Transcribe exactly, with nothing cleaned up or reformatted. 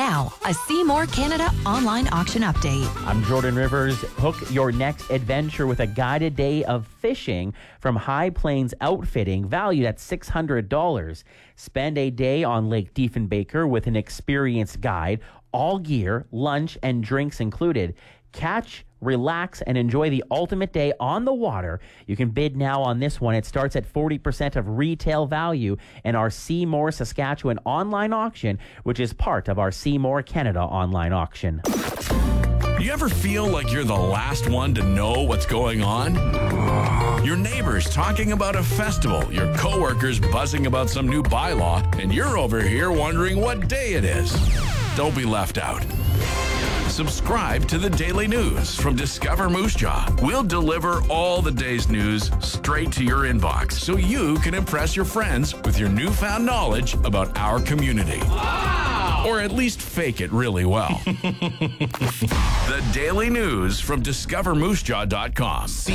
Now, a Seymour Canada online auction update. I'm Jordan Rivers. Hook your next adventure with a guided day of fishing from High Plains Outfitting, valued at six hundred dollars. Spend a day on Lake Diefenbaker with an experienced guide, all gear, lunch, and drinks included. Catch, relax, and enjoy the ultimate day on the water. You can bid now on this one. It starts at forty percent of retail value in our Seymour, Saskatchewan online auction, which is part of our Seymour Canada online auction. You ever feel like you're the last one to know what's going on? Your neighbors talking about a festival, your coworkers buzzing about some new bylaw, and you're over here wondering what day it is. Don't be left out. Subscribe to the Daily News from Discover Moose Jaw. We'll deliver all the day's news straight to your inbox so you can impress your friends with your newfound knowledge about our community. Wow! Or at least fake it really well. The Daily News from discover moose jaw dot com.